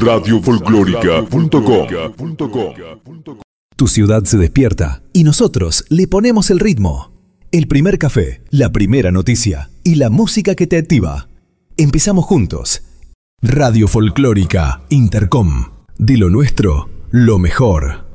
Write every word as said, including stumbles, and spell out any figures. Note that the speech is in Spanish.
radio folclórica punto com. Tu ciudad se despierta y nosotros le ponemos el ritmo. El primer café, la primera noticia y la música que te activa. Empezamos juntos. Radio Folclórica Intercom. De lo nuestro, lo mejor.